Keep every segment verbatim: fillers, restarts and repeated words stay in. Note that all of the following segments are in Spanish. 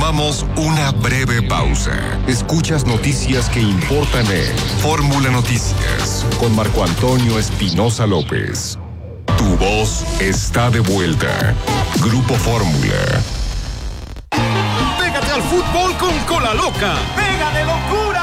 Tomamos una breve pausa. Escuchas noticias que importan en Fórmula Noticias con Marco Antonio Espinosa López. Tu voz está de vuelta. Grupo Fórmula. Pégate al fútbol con Cola Loca. ¡Pega de locura!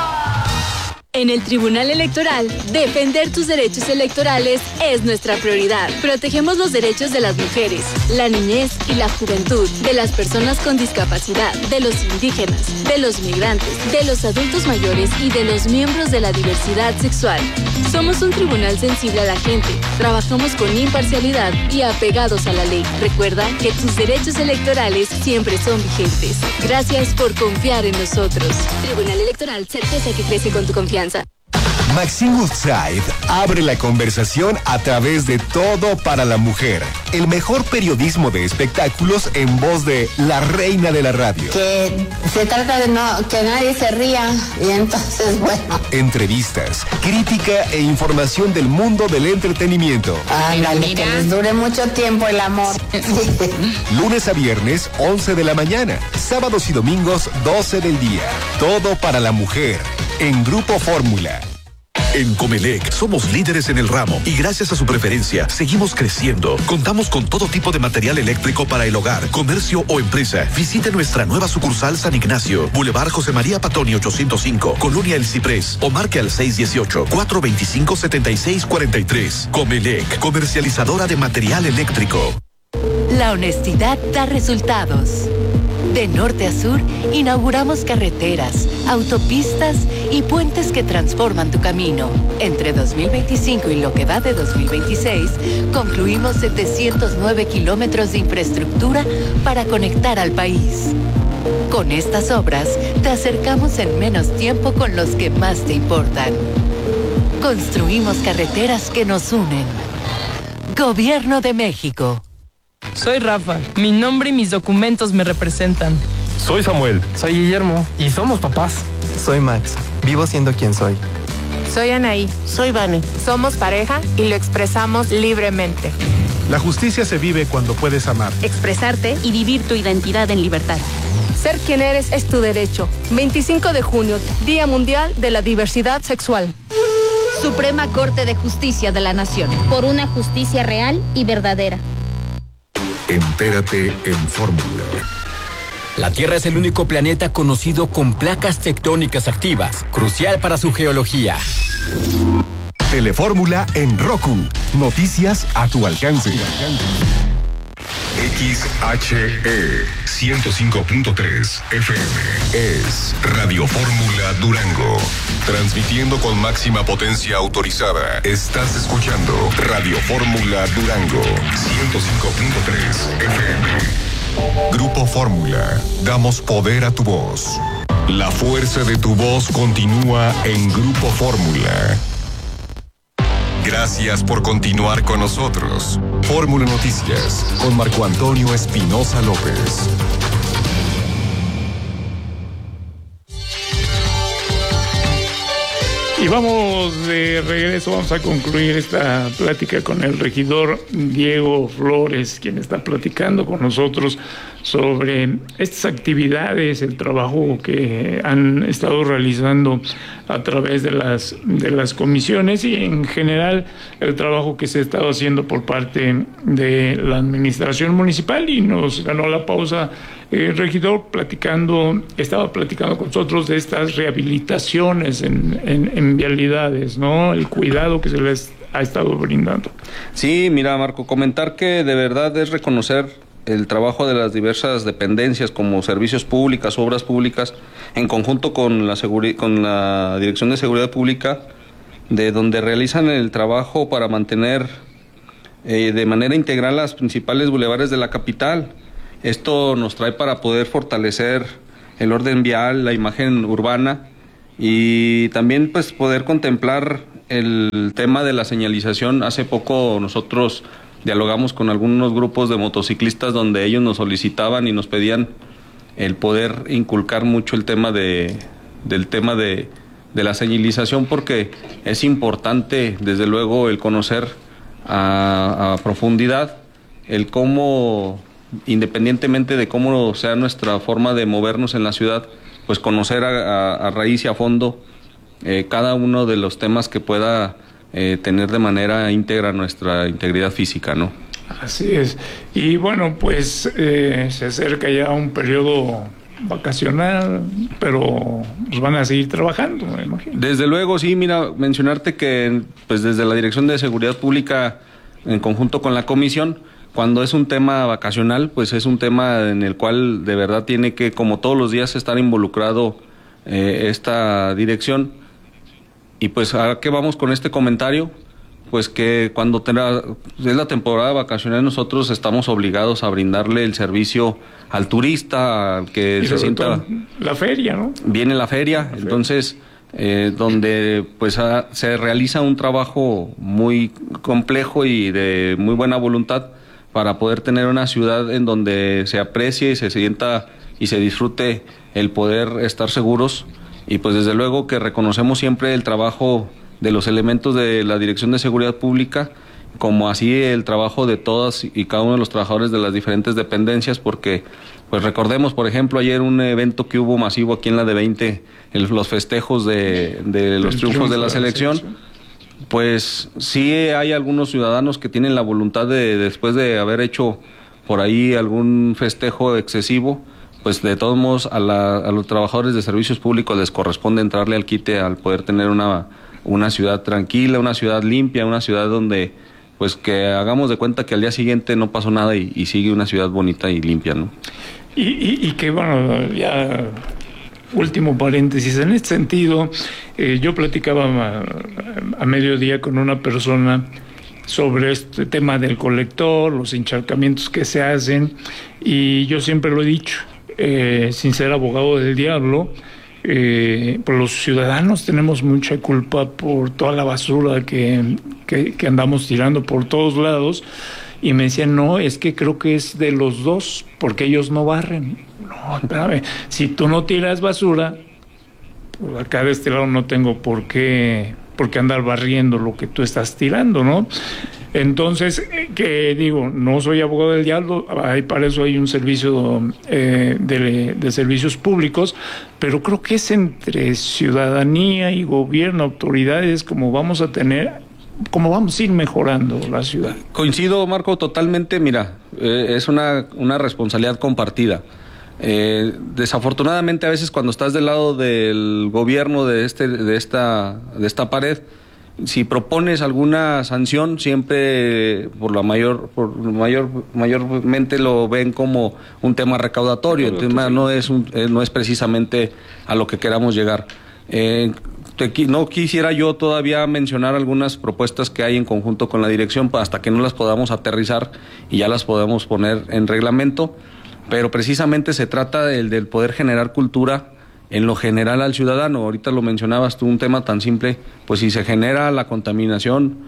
En el Tribunal Electoral, defender tus derechos electorales es nuestra prioridad. Protegemos los derechos de las mujeres, la niñez y la juventud, de las personas con discapacidad, de los indígenas, de los migrantes, de los adultos mayores y de los miembros de la diversidad sexual. Somos un tribunal sensible a la gente, trabajamos con imparcialidad y apegados a la ley. Recuerda que tus derechos electorales siempre son vigentes. Gracias por confiar en nosotros. Tribunal Electoral, certeza que crece con tu confianza. Maxine Woodside abre la conversación a través de Todo para la Mujer, el mejor periodismo de espectáculos en voz de la reina de la radio. Que se trata de no que nadie se ría y entonces, bueno. Entrevistas, crítica e información del mundo del entretenimiento. Ándale, que les dure mucho tiempo el amor. Lunes a viernes, once de la mañana. Sábados y domingos, doce del día. Todo para la Mujer, en Grupo Fórmula. En Comelec somos líderes en el ramo y gracias a su preferencia seguimos creciendo. Contamos con todo tipo de material eléctrico para el hogar, comercio o empresa. Visite nuestra nueva sucursal San Ignacio, Boulevard José María Patoni ochocientos cinco, Colonia El Ciprés, o marque al seis uno ocho, cuatro dos cinco, siete seis cuatro tres. Comelec, comercializadora de material eléctrico. La honestidad da resultados. De norte a sur, inauguramos carreteras, autopistas y puentes que transforman tu camino. Entre dos mil veinticinco y lo que va de dos mil veintiséis, concluimos setecientos nueve kilómetros de infraestructura para conectar al país. Con estas obras, te acercamos en menos tiempo con los que más te importan. Construimos carreteras que nos unen. Gobierno de México. Soy Rafa, mi nombre y mis documentos me representan. Soy Samuel. Soy Guillermo y somos papás. Soy Max, vivo siendo quien soy. Soy Anaí. Soy Vane. Somos pareja y lo expresamos libremente. La justicia se vive cuando puedes amar, expresarte y vivir tu identidad en libertad. Ser quien eres es tu derecho. veinticinco de junio, Día Mundial de la Diversidad Sexual. Suprema Corte de Justicia de la Nación. Por una justicia real y verdadera. Entérate en Fórmula. La Tierra es el único planeta conocido con placas tectónicas activas, crucial para su geología. Telefórmula en Roku. Noticias a tu alcance. X H E ciento cinco punto tres F M es Radio Fórmula Durango. Transmitiendo con máxima potencia autorizada. Estás escuchando Radio Fórmula Durango ciento cinco punto tres F M. Grupo Fórmula. Damos poder a tu voz. La fuerza de tu voz continúa en Grupo Fórmula. Gracias por continuar con nosotros. Fórmula Noticias con Marco Antonio Espinosa López. Y vamos de regreso, vamos a concluir esta plática con el regidor Diego Flores, quien está platicando con nosotros sobre estas actividades, el trabajo que han estado realizando a través de las, de las comisiones y en general el trabajo que se ha estado haciendo por parte de la administración municipal. Y nos ganó la pausa el regidor platicando, estaba platicando con nosotros de estas rehabilitaciones en, en, en vialidades, ¿no? El cuidado que se les ha estado brindando. Sí, mira, Marco, comentar que de verdad es reconocer el trabajo de las diversas dependencias como servicios públicos, obras públicas, en conjunto con la, seguri- con la Dirección de Seguridad Pública, de donde realizan el trabajo para mantener eh, de manera integral las principales bulevares de la capital. Esto nos trae para poder fortalecer el orden vial, la imagen urbana y también pues poder contemplar el tema de la señalización. Hace poco nosotros dialogamos con algunos grupos de motociclistas donde ellos nos solicitaban y nos pedían el poder inculcar mucho el tema de del tema de, de la señalización, porque es importante desde luego el conocer a, a profundidad el cómo independientemente de cómo sea nuestra forma de movernos en la ciudad, pues conocer a, a, a raíz y a fondo eh, cada uno de los temas que pueda eh, tener de manera íntegra nuestra integridad física, ¿no? Así es. Y bueno, pues eh, se acerca ya un periodo vacacional, pero pues van a seguir trabajando, me imagino. Desde luego, sí, mira, mencionarte que pues desde la Dirección de Seguridad Pública, en conjunto con la comisión, cuando es un tema vacacional, pues es un tema en el cual de verdad tiene que, como todos los días, estar involucrado eh, esta dirección. Y pues, ¿a qué vamos con este comentario? Pues que cuando tenga, es la temporada vacacional, nosotros estamos obligados a brindarle el servicio al turista, al que y se sienta... La feria, ¿no? Viene la feria, la entonces... Feria. Eh, donde pues a, se realiza un trabajo muy complejo y de muy buena voluntad para poder tener una ciudad en donde se aprecie y se sienta y se disfrute el poder estar seguros. Y pues desde luego que reconocemos siempre el trabajo de los elementos de la Dirección de Seguridad Pública, como así el trabajo de todas y cada uno de los trabajadores de las diferentes dependencias, porque pues recordemos, por ejemplo, ayer un evento que hubo masivo aquí en la D veinte, el, los festejos de, de los triunfos de la selección, pues sí hay algunos ciudadanos que tienen la voluntad de, después de haber hecho por ahí algún festejo excesivo, pues de todos modos a, la, a los trabajadores de servicios públicos les corresponde entrarle al quite al poder tener una, una ciudad tranquila, una ciudad limpia, una ciudad donde pues que hagamos de cuenta que al día siguiente no pasó nada y, y sigue una ciudad bonita y limpia, ¿no? Y, y, y que bueno, ya último paréntesis, en este sentido, eh, yo platicaba a, a mediodía con una persona sobre este tema del colector, los encharcamientos que se hacen, y yo siempre lo he dicho, eh, sin ser abogado del diablo, Eh, pues los ciudadanos tenemos mucha culpa por toda la basura que, que, que andamos tirando por todos lados, y me decían, no, es que creo que es de los dos, porque ellos no barren. No, espérame, si tú no tiras basura, pues acá de este lado no tengo por qué, por qué andar barriendo lo que tú estás tirando, ¿no? Entonces, que digo, no soy abogado del diablo, hay, para eso hay un servicio eh, de, de servicios públicos, pero creo que es entre ciudadanía y gobierno, autoridades, como vamos a tener, como vamos a ir mejorando la ciudad. Coincido, Marco, totalmente. Mira, eh, es una, una responsabilidad compartida. Eh, desafortunadamente, a veces cuando estás del lado del gobierno de este, de esta, de esta pared, si propones alguna sanción, siempre por la mayor, por mayor, mayormente lo ven como un tema recaudatorio. El tema no es un, eh, no es precisamente a lo que queramos llegar. Eh, te, no quisiera yo todavía mencionar algunas propuestas que hay en conjunto con la dirección hasta que no las podamos aterrizar y ya las podamos poner en reglamento, pero precisamente se trata del, del poder generar cultura en lo general al ciudadano. Ahorita lo mencionabas tú, un tema tan simple, pues si se genera la contaminación,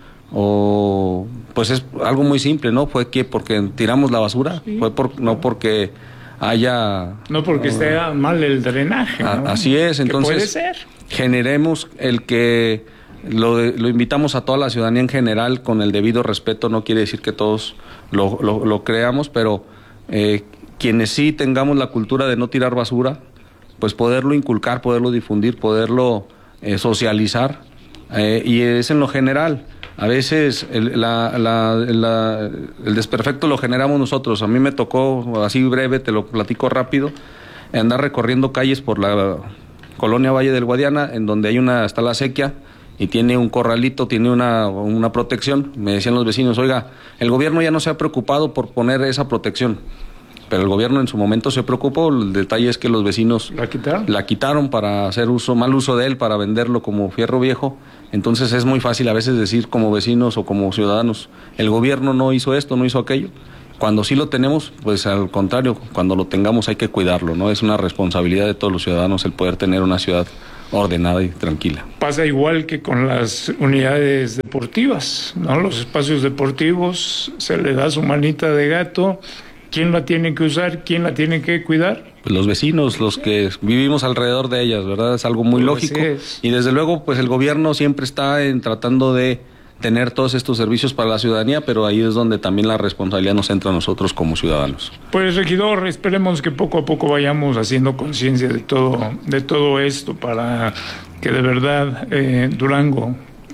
o pues es algo muy simple, ¿no? Fue que porque tiramos la basura, sí. Fue por, no porque haya... No porque uh, esté mal el drenaje, ¿no? Así es, entonces... Puede ser. Generemos el que lo, lo invitamos a toda la ciudadanía en general con el debido respeto, no quiere decir que todos lo, lo, lo creamos, pero eh, quienes sí tengamos la cultura de no tirar basura, pues poderlo inculcar, poderlo difundir, poderlo eh, socializar, eh, y es en lo general. A veces el, la, la, la, el desperfecto lo generamos nosotros. A mí me tocó, así breve, te lo platico rápido, andar recorriendo calles por la colonia Valle del Guadiana, en donde hay una, está la sequía, y tiene un corralito, tiene una, una protección. Me decían los vecinos, oiga, el gobierno ya no se ha preocupado por poner esa protección. Pero el gobierno en su momento se preocupó. El detalle es que los vecinos la quitaron, la quitaron para hacer uso, mal uso de él, para venderlo como fierro viejo. Entonces es muy fácil a veces decir como vecinos o como ciudadanos, el gobierno no hizo esto, no hizo aquello. Cuando sí lo tenemos, pues al contrario, cuando lo tengamos hay que cuidarlo, ¿no? Es una responsabilidad de todos los ciudadanos el poder tener una ciudad ordenada y tranquila. Pasa igual que con las unidades deportivas, ¿no? Los espacios deportivos, se le da su manita de gato. ¿Quién la tiene que usar? ¿Quién la tiene que cuidar? Pues los vecinos, los que vivimos alrededor de ellas, ¿verdad? Es algo muy lógico. Y desde luego, pues el gobierno siempre está en tratando de tener todos estos servicios para la ciudadanía, pero ahí es donde también la responsabilidad nos entra a nosotros como ciudadanos. Pues, regidor, esperemos que poco a poco vayamos haciendo conciencia de todo, de todo esto para que de verdad eh, Durango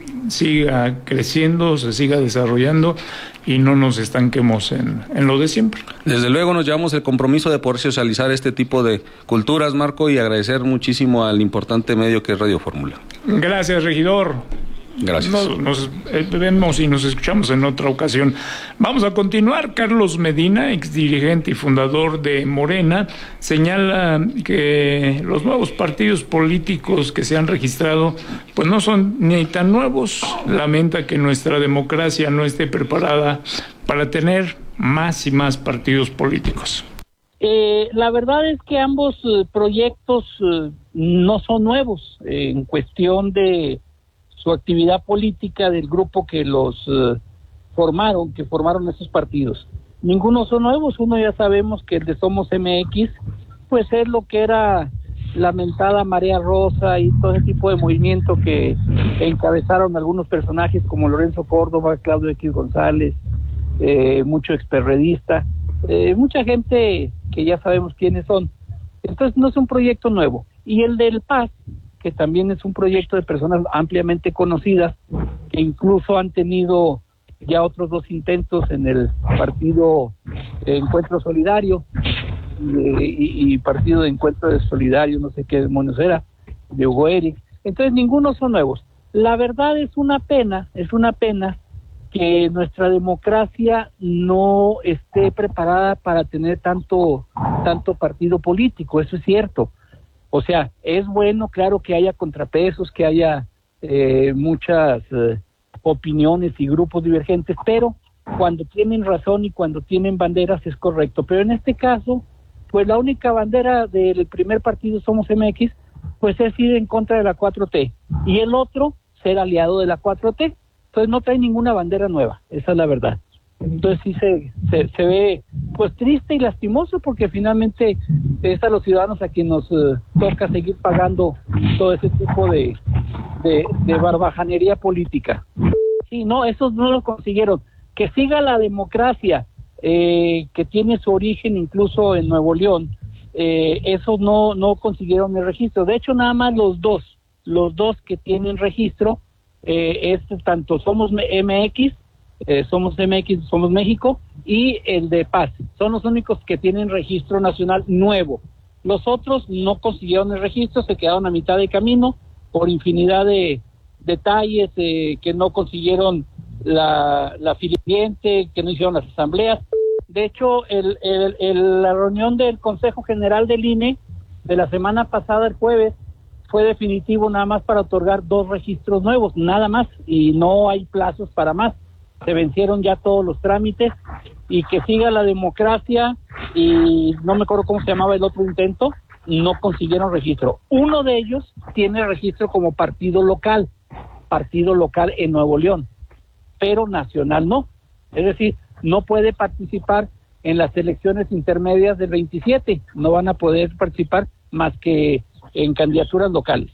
siga creciendo, se siga desarrollando y no nos estanquemos en, en lo de siempre. Desde luego nos llevamos el compromiso de poder socializar este tipo de culturas, Marco, y agradecer muchísimo al importante medio que es Radio Fórmula. Gracias, regidor. Gracias. Nos, nos eh, vemos y nos escuchamos en otra ocasión. Vamos a continuar. Carlos Medina, exdirigente y fundador de Morena, señala que los nuevos partidos políticos que se han registrado pues no son ni tan nuevos. Lamenta que nuestra democracia no esté preparada para tener más y más partidos políticos. Eh, la verdad es que ambos eh, proyectos eh, no son nuevos eh, en cuestión de su actividad política del grupo que los uh, formaron, que formaron esos partidos. Ninguno son nuevos, uno ya sabemos que el de Somos M X, pues es lo que era la mentada Marea Rosa y todo ese tipo de movimiento que encabezaron algunos personajes como Lorenzo Córdoba, Claudio X González, eh, mucho experredista, eh, mucha gente que ya sabemos quiénes son. Entonces no es un proyecto nuevo. Y el del P A S, que también es un proyecto de personas ampliamente conocidas, que incluso han tenido ya otros dos intentos en el partido Encuentro Solidario eh, y, y partido de Encuentro de Solidario, no sé qué demonios era, de Hugo Eric. Entonces ninguno son nuevos. La verdad es una pena, es una pena que nuestra democracia no esté preparada para tener tanto, tanto partido político, eso es cierto. O sea, es bueno, claro, que haya contrapesos, que haya eh, muchas eh, opiniones y grupos divergentes, pero cuando tienen razón y cuando tienen banderas es correcto. Pero en este caso, pues la única bandera del primer partido Somos M X, pues es ir en contra de la cuatro T, y el otro, ser aliado de la cuatro T. Entonces no trae ninguna bandera nueva, esa es la verdad. Entonces sí se, se, se ve pues triste y lastimoso, porque finalmente es a los ciudadanos a quienes nos uh, toca seguir pagando todo ese tipo de, de, de barbajanería política. Sí, no, esos no lo consiguieron. Que siga la democracia, eh, que tiene su origen incluso en Nuevo León, eh, esos no, no consiguieron el registro. De hecho, nada más los dos, los dos que tienen registro, eh, es tanto Somos M X, Eh, Somos M X, Somos México, y el de P A S, son los únicos que tienen registro nacional nuevo. Los otros no consiguieron el registro, se quedaron a mitad de camino por infinidad de detalles, eh, que no consiguieron la, la filipiente, que no hicieron las asambleas. De hecho, el, el, el, la reunión del Consejo General del I N E de la semana pasada, el jueves, fue definitivo nada más para otorgar dos registros nuevos, nada más, y no hay plazos para más. Se vencieron ya todos los trámites, y que siga la democracia. Y no me acuerdo cómo se llamaba el otro intento, no consiguieron registro. Uno de ellos tiene registro como partido local, partido local en Nuevo León, pero nacional no. Es decir, no puede participar en las elecciones intermedias del veintisiete, no van a poder participar más que en candidaturas locales.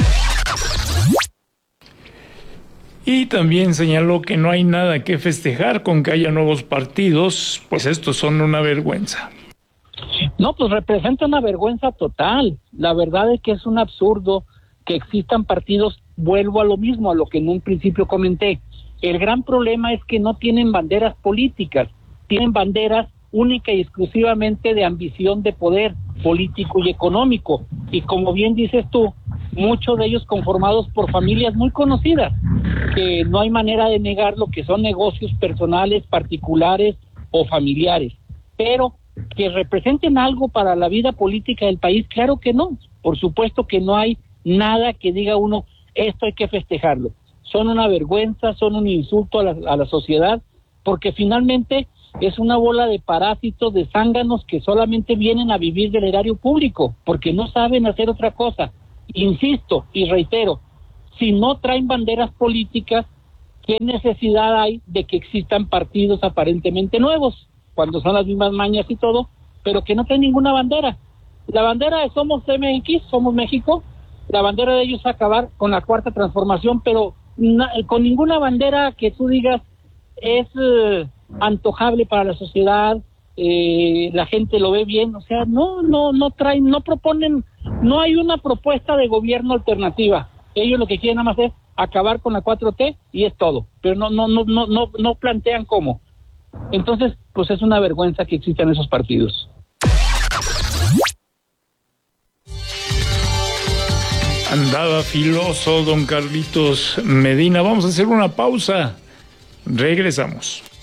Y también señaló que no hay nada que festejar con que haya nuevos partidos, pues estos son una vergüenza. No, pues representa una vergüenza total. La verdad es que es un absurdo que existan partidos. Vuelvo a lo mismo, a lo que en un principio comenté. El gran problema es que no tienen banderas políticas, tienen banderas única y exclusivamente de ambición de poder político y económico. Y como bien dices tú, muchos de ellos conformados por familias muy conocidas, que no hay manera de negar lo que son negocios personales, particulares o familiares. Pero que representen algo para la vida política del país, claro que no. Por supuesto que no hay nada que diga uno, esto hay que festejarlo. Son una vergüenza, son un insulto a la, a la sociedad, porque finalmente es una bola de parásitos, de zánganos que solamente vienen a vivir del erario público, porque no saben hacer otra cosa. Insisto y reitero, si no traen banderas políticas, ¿qué necesidad hay de que existan partidos aparentemente nuevos, cuando son las mismas mañas y todo, pero que no traen ninguna bandera? La bandera de Somos M X, Somos México, la bandera de ellos es acabar con la cuarta transformación, pero na, con ninguna bandera que tú digas es eh, antojable para la sociedad, eh, la gente lo ve bien, o sea, no, no, no traen, no proponen, no hay una propuesta de gobierno alternativa. Ellos lo que quieren nada más es acabar con la cuatro T y es todo, pero no, no, no, no, no, no plantean cómo. Entonces, pues es una vergüenza que existan esos partidos. Andaba filoso don Carlitos Medina. Vamos a hacer una pausa. Regresamos.